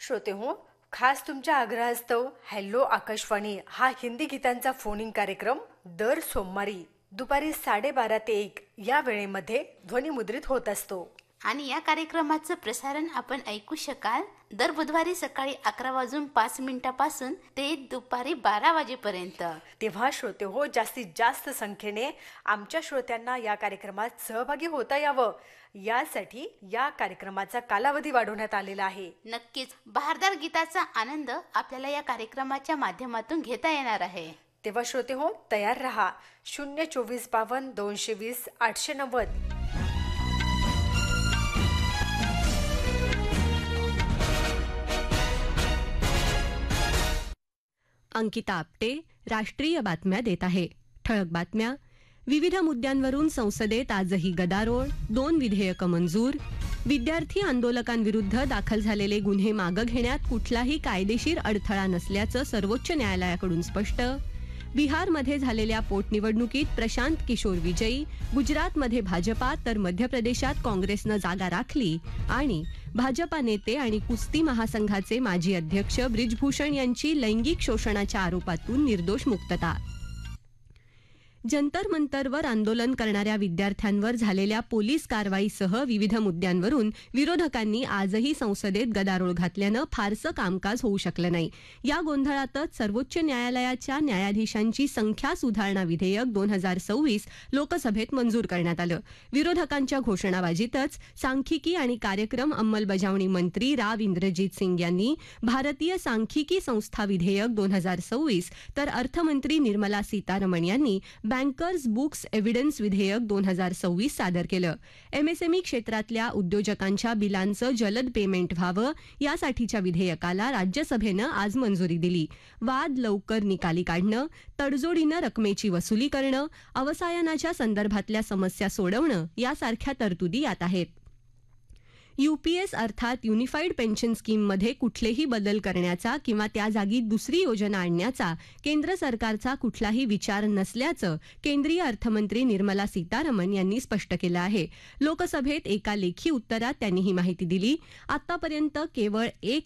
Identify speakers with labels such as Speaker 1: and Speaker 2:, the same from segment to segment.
Speaker 1: श्रोते हो, खास तुमच्या आग्रहास्तव हॅलो आकाशवाणी हा हिंदी गीतांचा फोनिंग कार्यक्रम दर सोमवारी दुपारी 12:30 ते 1 या वेळेमध्ये ध्वनिमुद्रित होत असतो.
Speaker 2: आणि या कार्यक्रमाचं प्रसारण आपण ऐकू शकाल दर बुधवारी सकाळी 11:05 ते दुपारी 12 वाजेपर्यंत.
Speaker 1: तेव्हा श्रोते हो, जास्तीत जास्त संख्येने आमच्या श्रोत्यांना या कार्यक्रमात सहभागी होता यावं यासाठी या कार्यक्रमाचा कालावधी वाढवण्यात आलेला आहे.
Speaker 2: नक्कीच बहारदार गीताचा आनंद आपल्याला या कार्यक्रमाच्या माध्यमातून घेता येणार आहे.
Speaker 1: तेव्हा श्रोते हो, तयार रहा. 02452 220 890.
Speaker 3: अंकिता आपटे राष्ट्रीय बातम्या देत आहे. ठळक बातम्या. विविध मुद्द्यांवरून संसदेत आजही गदारोळ, 2 विधेयकं मंजूर. विद्यार्थी आंदोलकांविरुद्ध दाखल झालेले गुन्हे मागं घेण्यात कुठलाही कायदेशीर अडथळा नसल्याचं सर्वोच्च न्यायालयाकडून स्पष्ट. बिहारमध्ये झालेल्या पोटनिवडणुकीत प्रशांत किशोर विजयी. गुजरातमध्ये भाजपा तर मध्य प्रदेशात काँग्रेसनं जागा राखली. आणि भाजपा नेते आणि कुस्ती महासंघाचे माजी अध्यक्ष ब्रिजभूषण यांची लैंगिक शोषणाच्या आरोपातून निर्दोष मुक्तता. जंतर मंतरवर आंदोलन करणाऱ्या विद्यार्थ्यांवर झालेल्या पोलीस कारवाईसह विविध मुद्द्यांवरून विरोधकांनी आजही संसदेत गदारोळ घातल्यानं फारसं कामकाज होऊ शकलं नाही. या गोंधळातच सर्वोच्च न्यायालयाच्या न्यायाधीशांची संख्या सुधारणा विधेयक 2026 लोकसभेत मंजूर करण्यात आलं. विरोधकांच्या घोषणाबाजीतच सांख्यिकी आणि कार्यक्रम अंमलबजावणी मंत्री राव इंद्रजीत सिंग यांनी भारतीय सांख्यिकी संस्था विधेयक 2026 तर अर्थमंत्री निर्मला सीतारमण यांनी बँकर्स बुक्स एव्हिडन्स विधेयक 2026 सादर केलं. एमएसएमई क्षेत्रातल्या उद्योजकांच्या बिलांचं जलद पेमेंट व्हावं यासाठीच्या विधेयकाला राज्यसभेनं आज मंजुरी दिली. वाद लवकर निकाली काढणं, तडजोडीनं रकमेची वसुली करणं, अवसायनाच्या संदर्भातल्या समस्या सोडवणं यासारख्या तरतुदी यात आहेत. यूपीएस अर्थात युनिफाईड पेन्शन स्कीममध्ये कुठलेही बदल करण्याचा किंवा त्या जागी दुसरी योजना आणण्याचा केंद्र सरकारचा कुठलाही विचार नसल्याचं केंद्रीय अर्थमंत्री निर्मला सीतारमण यांनी स्पष्ट केलं आहे. लोकसभेत एका लेखी उत्तरात त्यांनी ही माहिती दिली. आतापर्यंत केवळ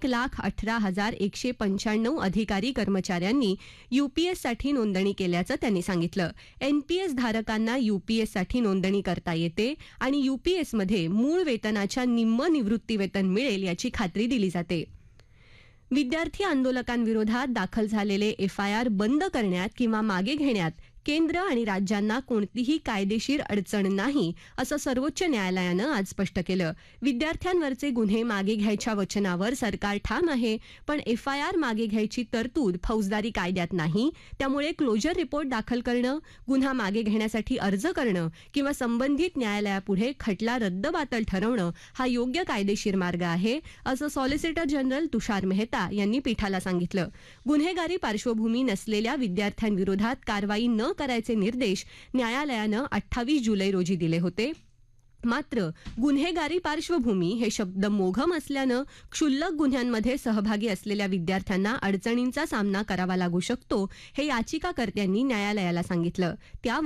Speaker 3: 1,18,195 अधिकारी कर्मचाऱ्यांनी यूपीएससाठी नोंदणी केल्याचं त्यांनी सांगितलं. एनपीएस धारकांना यूपीएससाठी नोंदणी करता येते आणि यूपीएसमध्ये मूळ वेतनाच्या निम्म निवृत्ती वेतन मिळेल याची खात्री दिली जाते. विद्यार्थी आंदोलकांविरोधात दाखल झालेले एफआयआर बंद करण्यात किंवा मागे घेण्यात केंद्र आणि राज्यांना कोणतीही कायदेशीर अडचण नाही असं सर्वोच्च न्यायालयानं आज स्पष्ट केलं. विद्यार्थ्यांवरचे गुन्हे मागे घ्यायच्या वचनावर सरकार ठाम आहे, पण एफआयआर मागे घ्यायची तरतूद फौजदारी कायद्यात नाही. त्यामुळे क्लोजर रिपोर्ट दाखल करणं, गुन्हा मागे घेण्यासाठी अर्ज करणं किंवा संबंधित न्यायालयापुढे खटला रद्दबातल ठरवणं हा योग्य कायदेशीर मार्ग आहे, असं सॉलिसिटर जनरल तुषार मेहता यांनी पीठाला सांगितलं. गुन्हेगारी पार्श्वभूमी नसलेल्या विद्यार्थ्यांविरोधात कारवाई न करायचे निर्देश न्यायालयानं 28 जुलै रोजी दिले होते. मात्र गुन्हेगारी पार्श्वभूमी हे शब्द मोघम असल्यानं क्षुल्लक गुन्ह्यांमध्ये सहभागी असलेल्या विद्यार्थ्यांना अडचणींचा सामना करावा लागू शकतो हे याचिकाकर्त्यांनी न्यायालयाला सांगितलं. त्या